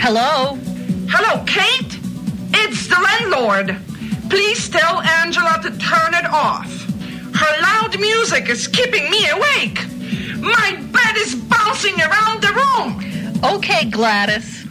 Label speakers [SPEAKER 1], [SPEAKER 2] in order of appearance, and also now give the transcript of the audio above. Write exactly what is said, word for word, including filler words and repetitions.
[SPEAKER 1] Hello?
[SPEAKER 2] Hello, Kate? It's the landlord. Please tell Angela to turn it off. Her loud music is keeping me awake. My bed is bouncing around the room.
[SPEAKER 1] Okay, Gladys.